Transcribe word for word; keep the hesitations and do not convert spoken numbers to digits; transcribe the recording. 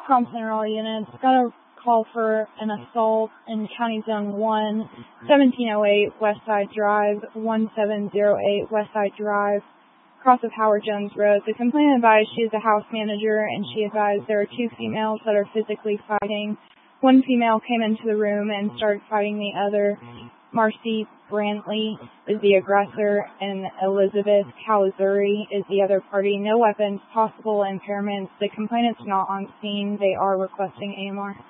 Thompson and all units. Got a call for an assault in County Zone one, seventeen oh eight West Side Drive, one seven oh eight West Side Drive, across of Howard Jones Road. The complainant advised she is a house manager, and she advised there are two females that are physically fighting. One female came into the room and started fighting the other. Marcy Brantley is the aggressor, and Elizabeth Calazuri is the other party. No weapons, possible impairments. The complainant's not on scene. They are requesting A M R.